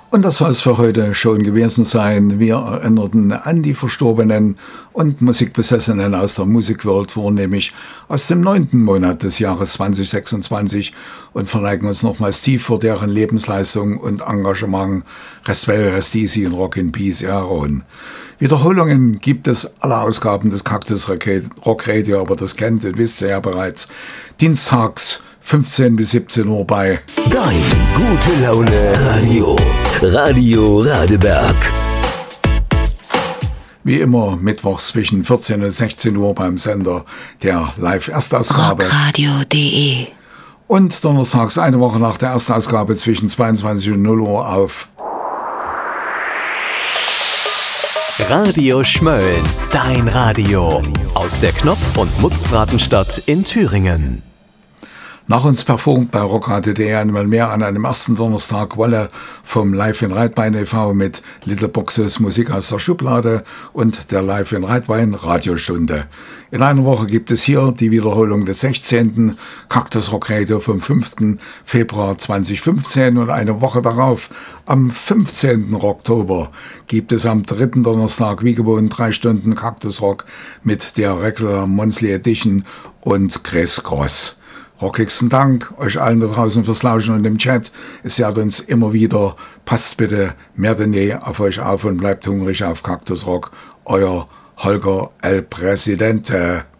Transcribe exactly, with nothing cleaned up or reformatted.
Und das soll es für heute schon gewesen sein. Wir erinnerten an die Verstorbenen und Musikbesessenen aus der Musikwelt, vornehmlich aus dem neunten Monat des Jahres zwanzig sechsundzwanzig, und verneigen uns nochmals tief vor deren Lebensleistung und Engagement. Rest well, rest easy und Rock in Peace, Aaron. Wiederholungen gibt es aller Ausgaben des Cactus Rock Radio, aber das kennt und wisst ihr ja bereits. Dienstags fünfzehn bis siebzehn Uhr bei Dein gute Laune Radio. Radio Radeberg. Wie immer mittwochs zwischen vierzehn und sechzehn Uhr beim Sender der Live-Erstausgabe. rockradio punkt de. Und donnerstags eine Woche nach der Erstausgabe zwischen zweiundzwanzig und null Uhr auf Radio Schmölln, dein Radio. Aus der Knopf- und Mutzbratenstadt in Thüringen. Nach uns performt bei rockradio punkt de einmal mehr an einem ersten Donnerstag Wolle vom Live in Rheidwein e V mit Little Boxes Musik aus der Schublade und der Live in Rheidwein Radiostunde. In einer Woche gibt es hier die Wiederholung des sechzehnten Cactus Rock Radio vom fünften Februar zweitausendfünfzehn und eine Woche darauf, am fünfzehnten Oktober, gibt es am dritten Donnerstag wie gewohnt drei Stunden Cactus Rock mit der Regular Monthly Edition und Chris Cross. Rockigsten Dank euch allen da draußen fürs Lauschen und im Chat. Es ehrt uns immer wieder. Passt bitte mehr denn je auf euch auf und bleibt hungrig auf Cactus Rock. Euer Holger El Presidente.